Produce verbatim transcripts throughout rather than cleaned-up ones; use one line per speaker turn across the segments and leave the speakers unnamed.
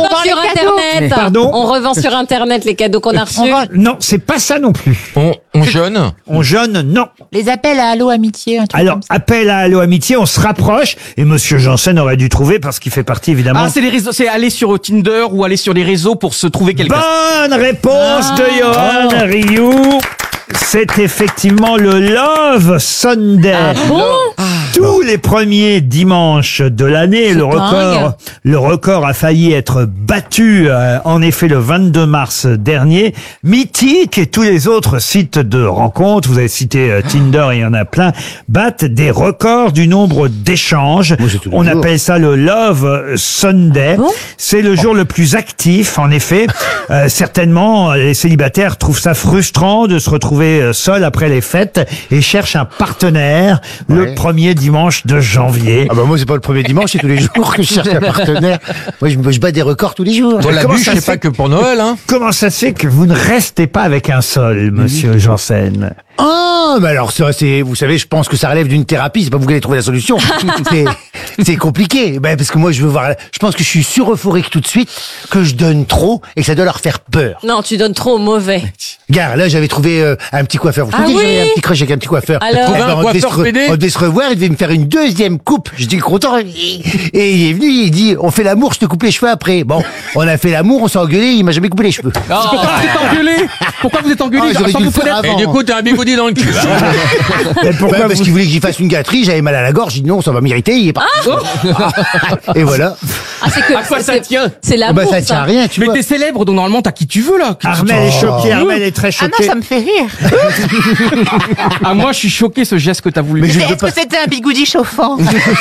revend
sur
les cadeaux.
Internet.
Pardon
On revend sur Internet les cadeaux qu'on a reçus.
On vend
Non, c'est pas ça non plus.
On, on jeûne.
On jeûne, non.
les appels à Allo Amitié, un truc
Alors,
comme ça.
appel à Allo Amitié, on se rapproche, et Monsieur Janssen aurait dû trouver, parce qu'il fait partie, évidemment...
Ah, c'est les réseaux, c'est aller sur Tinder ou aller sur les réseaux pour se trouver quelqu'un.
Bonne réponse
Ah.
de Johan Rioux. C'est effectivement le Love Sunday.
Ah bon?
Tous les premiers dimanches de l'année, le record,
dingue.
le record a failli être battu, euh, en effet, le vingt-deux mars dernier. Mythique et tous les autres sites de rencontres, vous avez cité euh, Tinder, il y en a plein, battent des records du nombre d'échanges. On appelle ça le Love Sunday.
bon
C'est le jour le plus actif, en effet. Euh, certainement, les célibataires trouvent ça frustrant de se retrouver euh, seuls après les fêtes et cherchent un partenaire le
Ouais.
premier dimanche de janvier.
Ah bah moi c'est pas le premier dimanche, c'est tous les jours que je cherche un partenaire. Moi je, je bats des records tous les jours.
Bon, la
Comment
bûche,
ça
c'est
se fait
pas que pour Noël, hein.
Comment ça se fait que vous ne restez pas avec un seul, monsieur Janssen?
Ah, mais alors ça, c'est, vous savez, je pense que ça relève d'une thérapie. C'est pas vous qui allez trouver la solution. c'est, c'est compliqué. Ben parce que moi, je veux voir. Je pense que je suis sur euphorique tout de suite, que je donne trop et que ça doit leur faire peur.
Non, tu donnes trop au mauvais.
Gare, là, j'avais trouvé euh, un petit coiffeur. Vous
Ah
savez que
oui
j'avais un petit crush avec un petit coiffeur.
Alors
Eh ben,
Un
on, devait se
coiffeur pédé
on devait se revoir. Il devait me faire une deuxième coupe. J'étais content. Et il est venu. Il dit, on fait l'amour. Je te coupe les cheveux après. Bon, on a fait l'amour. On s'est engueulé. Il m'a jamais coupé les cheveux.
Pourquoi vous êtes engueulé? Pourquoi vous êtes engueulé?
Ah, j'aurais
sans
dû
vous
le faire
connaître?
Et du coup, t'as un bigoudi dans le cul.
Et pourquoi
Ouais, parce
vous...
qu'il voulait que j'y fasse une gâterie, j'avais mal à la gorge, j'ai dit non, ça va m'irriter, il est parti. Et voilà.
Ah, c'est que
À quoi ça
c'est-
tient?
C'est
Ah
l'amour,
bah ça tient à
ça.
rien, tu
Mais
vois.
t'es célèbre, donc normalement t'as qui tu veux là.
Armel est choqué, Armel est très
Ah
choqué.
non, ça me fait rire.
Ah, moi je suis choqué ce geste que t'as voulu
Mais
faire.
je veux
Est-ce
pas.
que c'était un bigoudi chauffant?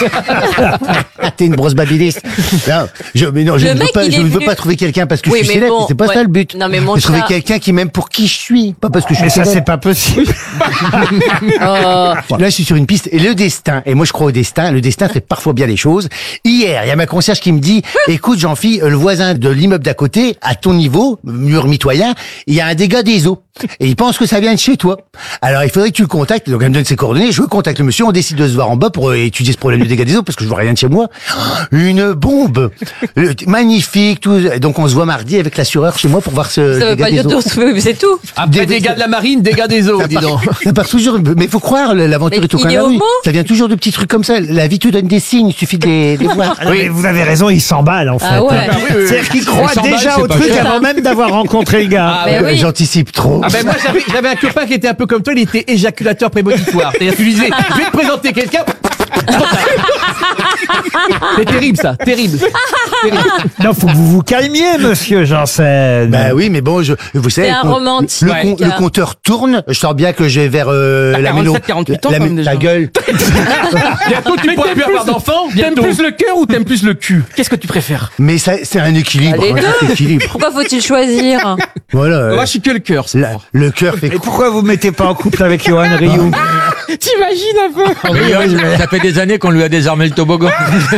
T'es une brosse babyliste. Non, je, mais non, je
Le
ne veux
mec,
pas,
il
je
est
ne veux
venu-
pas trouver quelqu'un parce que
Oui,
je suis
mais
célèbre,
bon,
c'est pas
ouais.
ça le but.
Non, mais mon
C'est trouver
chat-
quelqu'un qui m'aime pour qui je suis, pas parce que je suis
Mais ça, c'est
célèbre.
pas possible.
Oh.
Là, je suis sur une piste et le destin, et moi je crois au destin, le destin fait parfois bien les choses. Hier, il y a ma concierge qui me dit, écoute Jean-Phi, le voisin de l'immeuble d'à côté, à ton niveau, mur mitoyen, il y a un dégât des eaux. Et il pense que ça vient de chez toi. Alors il faudrait que tu le contactes, donc elle me donne ses coordonnées, je contacte le monsieur, on décide de se voir en bas pour euh, étudier ce problème de dégât des eaux, parce que je vois rien de chez moi. Une bombe Le- Magnifique, tout. Donc on se voit mardi avec l'assureur chez moi pour voir ce
Ça veut
dégât
pas
des
dire
eaux.
tout, mais c'est tout.
Après dégâts de la marine, dégâts des eaux, dis donc.
Ça part toujours, mais faut croire, l'aventure
Mais
est au
il
coin de
est
la rue.
homo
Ça vient toujours de petits trucs comme ça. La vie te donne des signes, il suffit de les, de les voir.
Ah non, mais vous avez raison, il s'emballe en fait.
Ah ouais.
Hein. C'est-à-dire qu'il croit
s'emballe,
déjà
c'est
au
pas
truc
cher.
avant même d'avoir rencontré le gars.
Ah,
Mais
Ouais,
oui.
J'anticipe trop.
Ah ben moi j'avais j'avais un copain qui était un peu comme toi, il était éjaculateur prémonitoire. C'est-à-dire tu lui disais, je vais te présenter quelqu'un. C'est terrible ça, terrible. terrible.
Non, faut que vous vous calmiez, monsieur Janssen.
Bah oui, mais bon, je, vous savez,
C'est un
le-
romantique.
Le, con- le compteur tourne. Je sens bien que je vais vers euh,
T'as
la
quarante-sept,
mélo.
quarante-huit ans,
la,
quand même, déjà.
ta gueule.
Bientôt tu pourras plus avoir d'enfants. T'aimes
bientôt.
plus le cœur ou t'aimes plus le cul? Qu'est-ce que tu préfères?
Mais ça, c'est un équilibre.
Les
hein,
deux.
un équilibre.
Pourquoi faut-il choisir?
Voilà. euh,
Moi je suis que le cœur. c'est
la-
fort.
le cœur fait
Et
quoi
pourquoi vous mettez pas en couple avec Johan Rioux?
T'imagines un peu?
Mais Johan, ça fait des années qu'on lui a désarmé le toboggan.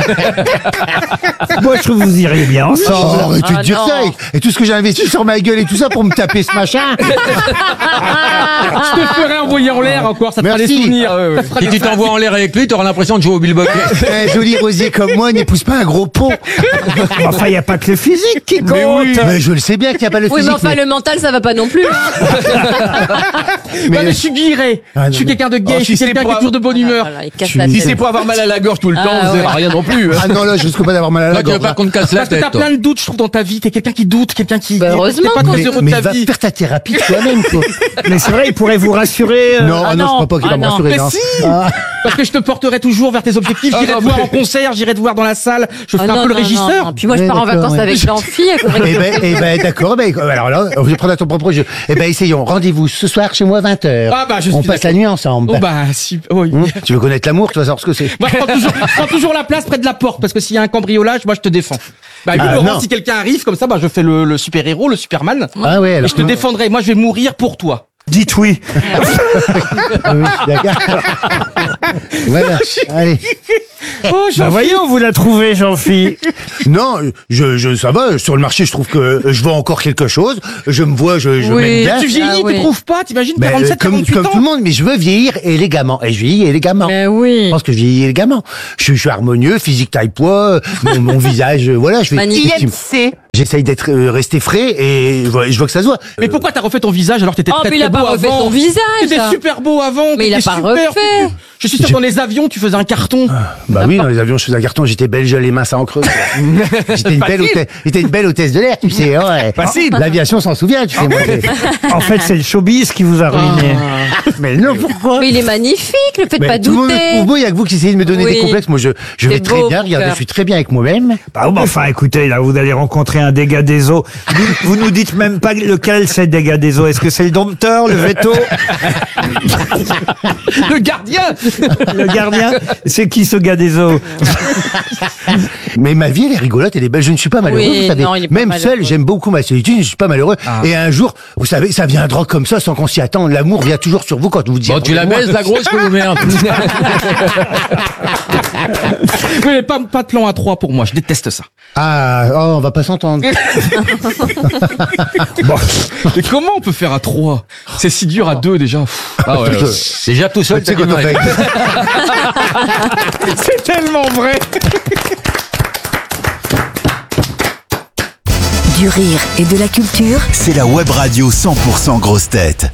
Moi, je trouve que vous iriez bien
Oh,
ensemble.
arrêtez
Ah,
de dire
non.
ça. Et, et tout ce que j'ai investi sur ma gueule et tout ça pour me taper ce machin.
Je te ferai envoyer en l'air encore, ça te fera des
Merci.
souvenirs. Ça te fera
Si
des-
tu t'envoies en l'air avec lui, t'auras l'impression de jouer au billbocket.
Un joli rosier comme moi n'épouse pas un gros pot.
Enfin, il n'y a pas que le physique qui compte.
Mais oui, mais je le sais bien qu'il n'y a pas le
Oui, mais
physique.
enfin,
mais-
le mental, ça va pas non plus.
Non, mais je suis guiré.
Ah, non,
Je suis
mais-
quelqu'un de gay,
Oh,
je
si
suis
c'est
quelqu'un
pour
qui est toujours de bonne humeur.
Voilà, il casse
Tu-
la
Si
tête.
c'est pour avoir mal à la gorge tout le
Ah,
temps, c'est
ouais.
rien non plus. hein.
Ah non, là, je risque pas d'avoir mal à la
Là, tu veux
gorge.
pas qu'on te casse la
Parce que
tête,
t'as
toi.
plein de doutes, je trouve, dans ta vie. T'es quelqu'un qui doute, quelqu'un qui.
Bah, heureusement.
T'es pas très
Mais,
heureux de
mais
ta
va
vie.
faire ta thérapie toi-même, quoi.
Mais c'est vrai, il pourrait vous rassurer. euh,
Non,
ah
ah non, je
non.
crois pas qu'il va
Ah
me
non.
rassurer.
Mais
non.
si
Ah.
Parce que je te porterai toujours vers tes objectifs. J'irai
Ah,
te voir
mais-
en concert, j'irai te voir dans la salle. Je ferai
Ah,
un
non,
peu le
non, non,
régisseur.
non. Puis moi, je
Ouais,
pars en
d'accord,
vacances
ouais.
avec Jean-Phi. il faudrait que
Eh
je-
ben, eh ben, d'accord, ben, alors là, je vais prendre à ton propre jeu. Eh ben, essayons. Rendez-vous ce soir chez moi, vingt heures.
Ah bah, je
On
suis
passe la
d'accord.
nuit ensemble.
Oh bah, si. Oui.
Hum, Tu veux connaître l'amour, tu vas savoir ce que c'est.
Moi, je prends toujours, je prends toujours la place près de la porte parce que s'il y a un cambriolage, moi, je te défends. Bah,
Ah,
Laurent,
non.
si quelqu'un arrive comme ça, bah, je fais le, le super-héros, le Superman.
Ah ouais,
Et
alors.
je te défendrai. Moi, je vais mourir pour toi.
Dites oui.
Ah oui, d'accord. Voilà. Allez.
Oh,
Bah voyons, vous la trouvez, Jean-Phi.
Non, je, je, ça va. Sur le marché, je trouve que je vends encore quelque chose. Je me vois, je, je
Oui.
m'aime bien.
Tu vieillis,
Ah
tu
oui.
trouves pas? T'imagines
Ben,
quarante-sept,
comme,
quarante-huit
comme
ans?
tout le monde, mais je veux vieillir élégamment. Et je vieillis élégamment.
Mais
Je
oui.
pense que je vieillis élégamment. Je, suis- je suis harmonieux, physique taille poids, mon, mon visage, euh, voilà, je fais
Magnifique.
I M C.
J'essaye d'être euh, resté frais et je vois, je vois que ça se voit.
Mais pourquoi t'as refait ton visage alors que t'étais
Oh,
très,
mais
très
il a
beau
pas refait
avant
son visage.
T'étais super beau avant.
Mais il a
t'étais
pas
super.
refait.
Je suis sûr que dans les avions, tu faisais un carton.
Bah oui, dans les avions, je faisais un carton, j'étais belge, les mains ça en creux. J'étais une belle
Facile.
hôtesse, j'étais une belle hôtesse de l'air, tu sais. Ouais.
Facile.
L'aviation s'en souvient, tu sais. Moi, j'ai-
En fait, c'est le showbiz qui vous a ruiné.
mais non, pourquoi
Mais il est magnifique, le fait de
Mais
pas
tout le monde me
douter.
trouve beau, il y a que vous qui essayez de me donner
Oui.
des complexes. Moi, je, je vais
C'est
très
beau,
bien, regardez,
cœur.
je suis très bien avec moi-même.
Bah, bon, enfin, écoutez, là, vous allez rencontrer un dégât des eaux. Vous, vous nous dites même pas lequel c'est le dégât des eaux. Est-ce que c'est le dompteur, le veto,
Le gardien.
le gardien? C'est qui ce gars des eaux?
Mais ma vie, elle est rigolote, elle est belle. Je ne suis pas malheureux,
Oui,
vous savez.
non, il est pas
Même
malheureux.
seul, j'aime beaucoup ma solitude, je suis pas malheureux. Et un jour, vous savez, ça viendra comme ça, sans qu'on s'y attende. L'amour vient toujours sur vous quand vous dites.
Bon, tu la baises, la grosse, que vous merde.
Oui, mais pas, pas de plan à trois pour moi. Je déteste ça.
Ah, oh, on va pas s'entendre.
Bon. Mais comment on peut faire à trois? C'est si dur à deux déjà. Pff.
Ah ouais, ouais. Déjà tout seul,
Tu sais
t'as
quand
du
on
mal.
fait.
C'est tellement vrai.
Du rire et de la culture.
C'est la web radio cent pour cent grosse tête.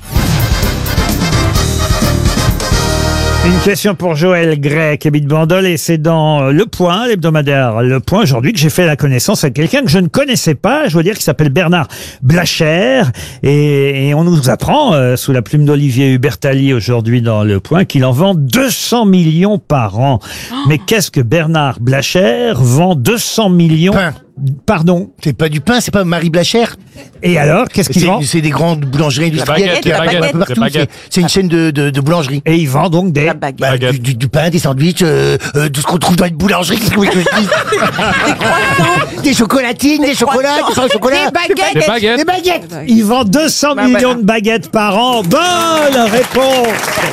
Une question pour Joël Gray, qui habite Bandol, et c'est dans Le Point, l'hebdomadaire Le Point, aujourd'hui, que j'ai fait la connaissance avec quelqu'un que je ne connaissais pas, je dois dire, qui s'appelle Bernard Blacher, et, et on nous apprend, euh, sous la plume d'Olivier Hubertali, aujourd'hui dans Le Point, qu'il en vend deux cents millions par an. Mais qu'est-ce que Bernard Blacher vend deux cents millions?
Pain.
Pardon.
C'est pas du pain, c'est pas Marie Blacher.
Et alors, qu'est-ce qu'il vend?
C'est c'est des grandes boulangeries industrielles
baguettes,
qui
des
un peu
baguettes,
partout.
des baguettes.
C'est- C'est une chaîne de, de, de boulangerie.
Et il vend donc des...
Bah, du, du, du pain, des sandwichs, euh, euh, tout ce qu'on trouve dans une boulangerie. Qu'est-ce que vous voulez que je dise? Des chocolatines, des chocolats, des pains au chocolat.
Des baguettes.
Des baguettes.
Il vend deux cents millions de baguettes par an. Bonne réponse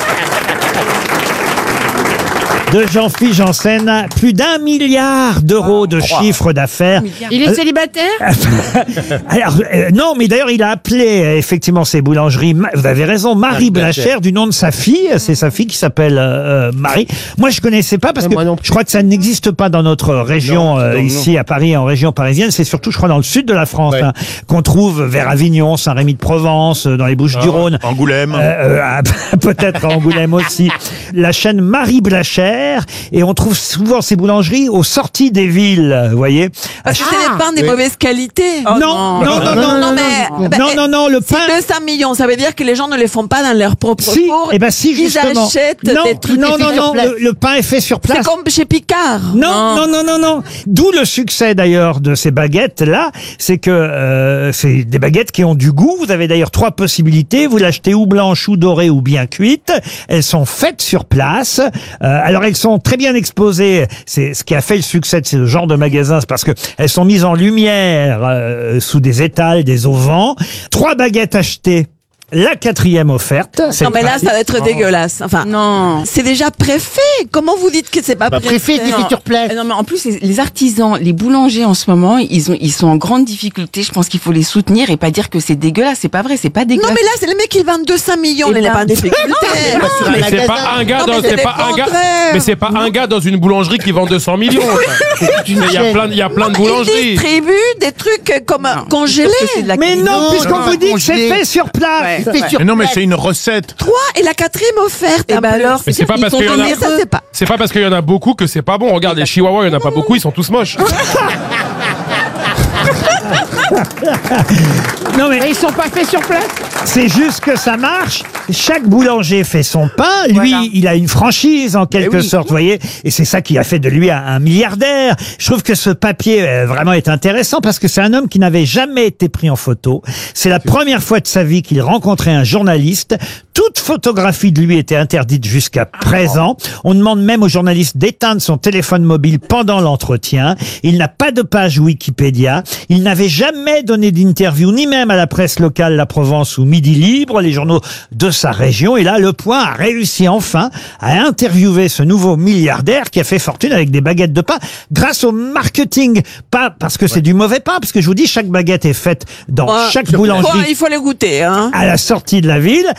de Jean-Philippe Janssen. Plus d'un milliard d'euros de chiffre d'affaires.
Il est célibataire?
Alors, euh, non, mais d'ailleurs, il a appelé euh, effectivement ces boulangeries. Ma- Vous avez raison, Marie Blacher, du nom de sa fille. C'est sa fille qui s'appelle euh, euh, Marie. Moi, je connaissais pas parce que je crois que ça n'existe pas dans notre région,
Non,
euh,
non,
ici à Paris, en région parisienne. C'est surtout, je crois, dans le sud de la France
Ouais.
hein, qu'on trouve vers Avignon, Saint-Rémy-de-Provence, euh, dans les Bouches-du-Rhône.
Angoulême.
Euh, euh, ah, peut-être à Angoulême aussi. La chaîne Marie Blacher, et on trouve souvent ces boulangeries aux sorties des villes, vous voyez.
Parce que c'est des pains de mauvaise qualité.
non, non, non, non, non,
non, mais ben,
non, non, non, le
si
pain.
deux cents millions, ça veut dire que les gens ne les font pas dans leur propre
Si,
four.
eh ben si,
Ils
justement.
achètent
non,
des trucs
non,
faits
non,
sur
non,
place.
le, le pain est fait sur place.
C'est comme chez Picard.
Non, non, non, non, non. D'où le succès d'ailleurs de ces baguettes-là, c'est que euh, c'est des baguettes qui ont du goût. Vous avez d'ailleurs trois possibilités. Vous l'achetez ou blanche, ou dorée, ou bien cuite. Elles sont faites sur place. Euh, alors elles sont très bien exposées. C'est ce qui a fait le succès de ce genre de magasin, c'est parce que elles sont mises en lumière euh, sous des étals, des auvents. Trois baguettes achetées. La quatrième offerte.
Non, mais là, ça va être dégueulasse. Enfin,
Non.
c'est déjà préfet. Comment vous dites que c'est pas
Bah, préfet,
préfet?
c'est fait sur place.
Non, mais en plus, les, les artisans, les boulangers en ce moment, ils ont, ils sont en grande difficulté. Je pense qu'il faut les soutenir et pas dire que c'est dégueulasse. C'est pas vrai, c'est pas
Non,
dégueulasse.
mais là, c'est le mec qui vend deux cents millions.
Eh
Il n'est
ben,
pas en difficulté.
Pas sur un
Mais c'est
magasin.
pas un gars
Non,
dans,
mais
c'est
c'est
pas
le
un gars,
contraire.
mais c'est pas un gars dans une boulangerie qui vend deux cents millions.
C'est une
Il y a
chaîne.
plein, il y a plein de
Il
boulangeries.
distribue des trucs comme congelés.
Parce que c'est de la
Mais
qualité.
non,
Non,
puisqu'on
non,
vous dit que c'est
congelé.
fait sur place.
Ouais.
C'est fait sur
Mais non, mais
place.
c'est une recette.
Trois et la quatrième offerte.
Eh
en
ben
plus.
alors,
Mais c'est pas
ils
parce
sont
qu'il y en a-
Mais ça, c'est pas.
C'est pas parce qu'il y en a beaucoup que c'est pas bon. Regarde, les chihuahuas, il y en a pas beaucoup, ils sont tous moches.
Non mais
Ils sont pas faits sur place?
c'est juste que ça marche. Chaque boulanger fait son pain. Lui,
Voilà.
il a une franchise en quelque
oui.
sorte, vous voyez. Et c'est ça qui a fait de lui un, un milliardaire. Je trouve que ce papier euh, vraiment est intéressant parce que c'est un homme qui n'avait jamais été pris en photo. C'est la première fois de sa vie qu'il rencontrait un journaliste. Toute photographie de lui était interdite jusqu'à présent. On demande même au journaliste d'éteindre son téléphone mobile pendant l'entretien. Il n'a pas de page Wikipédia. Il n'avait jamais donné d'interview, ni même à la presse locale La Provence ou Midi Libre, les journaux de sa région. Et là, Le Point a réussi enfin à interviewer ce nouveau milliardaire qui a fait fortune avec des baguettes de pain grâce au marketing. Pas parce que c'est du mauvais pain, parce que je vous dis, chaque baguette est faite dans
Ouais.
chaque
Ouais,
boulangerie
il faut les goûter, hein.
à la sortie de la ville. Ah ben alors,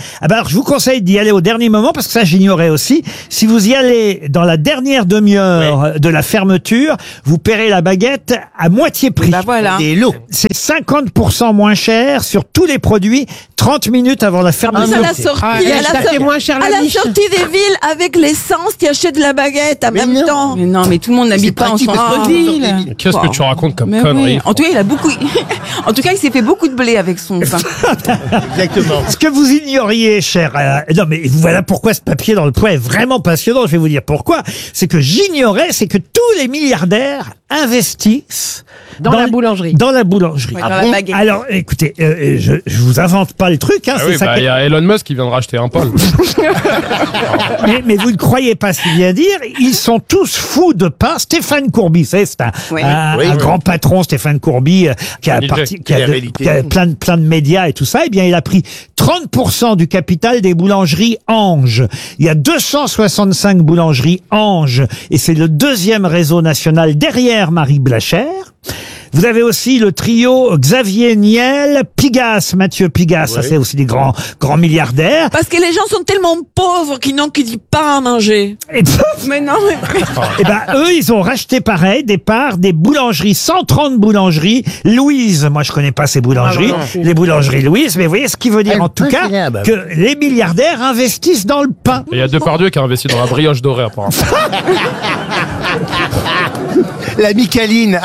alors, je vous conseille d'y aller au dernier moment, parce que ça, j'ignorais aussi. Si vous y allez dans la dernière demi-heure de la fermeture, vous paierez la baguette à moitié prix.
Bah voilà.
Des lots.
C'est cinquante pour cent moins cher sur tous les produits, trente minutes avant la
Mais
fermeture.
à la sortie,
Ah,
à
ça
la,
fait
sortie-
moins cher la
à la
niche.
sortie des villes, avec l'essence, tu achètes de la baguette en même
non.
temps.
Mais non, mais tout le monde n'habite pas en
pratique, parce que-
centre-ville.
Qu'est-ce que tu racontes comme
Mais
connerie
oui. En tout cas, il a beaucoup. En tout cas, il s'est fait beaucoup de blé avec son pain.
Exactement.
Ce que vous ignoriez, cher... euh, non, mais voilà pourquoi ce papier dans le Point est vraiment passionnant. Je vais vous dire pourquoi. C'est que j'ignorais, c'est que tous les milliardaires investissent
Dans la boulangerie.
Dans la boulangerie.
Ouais, dans la baguette.
Alors, écoutez, euh, je, je vous invente pas le truc. Hein,
Ah
c'est
oui,
ça
bah,
que-
il y a Elon Musk qui vient de racheter un pôle.
mais, mais vous ne croyez pas ce qu'il vient de dire. Ils sont tous fous de pain. Stéphane Courby, vous savez, c'est un,
Oui.
un,
Oui,
un
oui.
grand patron, Stéphane Courby, euh, qui a,
D J.
parti, qui a,
Il a
de-
réalité.
qui a plein, de, plein de médias et tout ça. Eh bien, il a pris trente pour cent du capital des boulangeries Ange. Il y a deux cent soixante-cinq boulangeries Ange. Et c'est le deuxième réseau national derrière Marie Blachère. Vous avez aussi le trio Xavier Niel, Pigasse, Mathieu Pigasse, ça c'est aussi des grands grands milliardaires.
Parce que les gens sont tellement pauvres qu'ils n'ont que du pain à manger.
Et,
Mais non, mais.
et ben eux, ils ont racheté pareil des parts des boulangeries, cent trente boulangeries. Louise, moi je connais pas ces boulangeries,
Ah, non, non.
les boulangeries Louise, mais vous voyez ce qui veut dire
Ah,
en tout
le pain,
cas
c'est bien, bah.
que les milliardaires investissent dans le pain.
Et il y a Depardieu qui a investi dans la brioche dorée, apparemment.
La Micaline.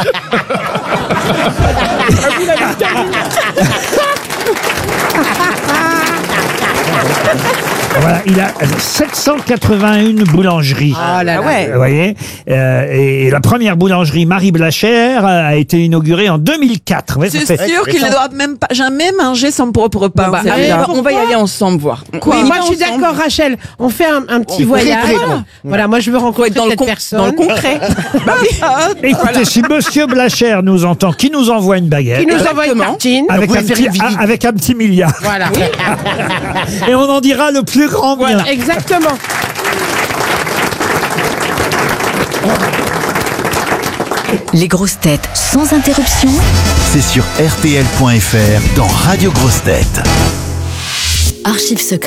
Voilà, il a sept cent quatre-vingt-un boulangeries.
Ah là là.
ouais.
Vous voyez, euh, et la première boulangerie Marie Blachère a été inaugurée en deux mille quatre. Vous voyez, ça
C'est
fait-
sûr qu'il ne doit même pas jamais manger son propre pain.
Bah,
c'est
allez,
bizarre.
on va y aller ensemble voir.
Quoi,
On y
moi
va
je suis
ensemble.
d'accord, Rachel. On fait un, un petit
On-
voyage.
très, très
Voilà.
bon.
Voilà, moi je veux
Faut
rencontrer
être dans le,
cette
con-
personne.
dans le concret. Bah oui.
Écoutez, si Monsieur Blachère nous entend, qui nous envoie une baguette
Qui nous envoie une
Exactement.
tartine.
avec
Vous
un,
pouvez
petit,
faire une visite.
a- avec un petit milliard.
Voilà.
Et on en dira le plus grand bien.
Voilà, exactement.
Les grosses têtes sans interruption.
C'est sur R T L point F R dans Radio Grosses Têtes.
Archives secrètes.